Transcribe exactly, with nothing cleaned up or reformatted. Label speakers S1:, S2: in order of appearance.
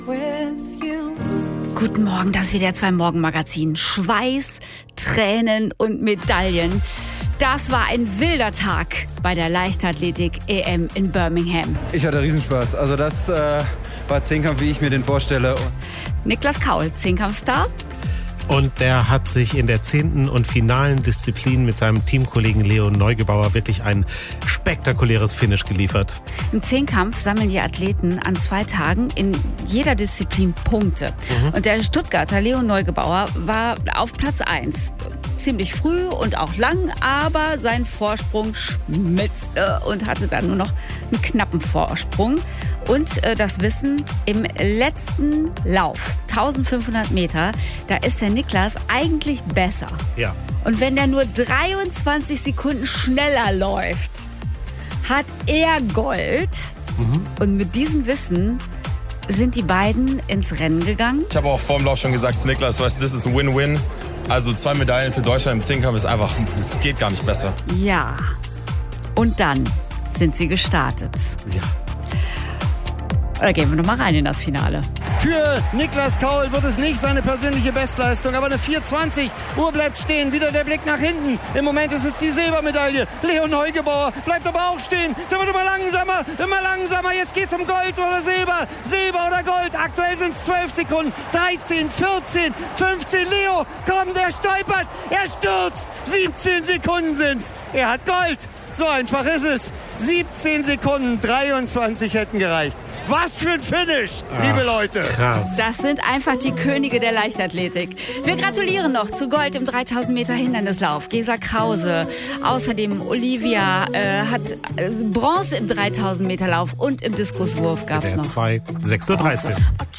S1: Guten Morgen, das W D R zwei Morgenmagazin. Schweiß, Tränen und Medaillen. Das war ein wilder Tag bei der Leichtathletik-E M in Birmingham.
S2: Ich hatte Riesenspaß. Also das äh, war Zehnkampf, wie ich mir den vorstelle.
S1: Niklas Kaul, Zehnkampfstar.
S3: Und der hat sich in der zehnten und finalen Disziplin mit seinem Teamkollegen Leo Neugebauer wirklich ein spektakuläres Finish geliefert.
S1: Im Zehnkampf sammeln die Athleten an zwei Tagen in jeder Disziplin Punkte. Mhm. Und der Stuttgarter Leo Neugebauer war auf Platz eins. Ziemlich früh und auch lang, aber sein Vorsprung schmitzte und hatte dann nur noch einen knappen Vorsprung. Und äh, das Wissen, im letzten Lauf, eintausendfünfhundert Meter, da ist der Niklas eigentlich besser.
S3: Ja.
S1: Und wenn der nur dreiundzwanzig Sekunden schneller läuft, hat er Gold. Mhm. Und mit diesem Wissen sind die beiden ins Rennen gegangen.
S4: Ich habe auch vor dem Lauf schon gesagt zu Niklas, weißt du, das ist ein Win-Win. Also zwei Medaillen für Deutschland im Zehnkampf ist einfach, das geht gar nicht besser.
S1: Ja. Und dann sind sie gestartet.
S3: Ja.
S1: Oder gehen wir noch mal rein in das Finale.
S5: Für Niklas Kaul wird es nicht seine persönliche Bestleistung, aber eine vier zwanzig. Uhr bleibt stehen, wieder der Blick nach hinten. Im Moment ist es die Silbermedaille. Leo Neugebauer bleibt aber auch stehen. Der wird immer langsamer, immer langsamer. Jetzt geht's um Gold oder Silber. Silber oder Gold. Aktuell sind es zwölf Sekunden. dreizehn, vierzehn, fünfzehn. Leo, komm, der stolpert. Er stürzt. siebzehn Sekunden sind's. Er hat Gold. So einfach ist es. siebzehn Sekunden, dreiundzwanzig hätten gereicht. Was für ein Finish, Ach, liebe Leute.
S3: Krass.
S1: Das sind einfach die Könige der Leichtathletik. Wir gratulieren noch zu Gold im dreitausend Meter Hindernislauf. Gesa Krause. Außerdem Olivia äh, hat äh, Bronze im dreitausend Meter Lauf und im Diskuswurf gab es noch.
S3: zwei, sechs Uhr dreizehn.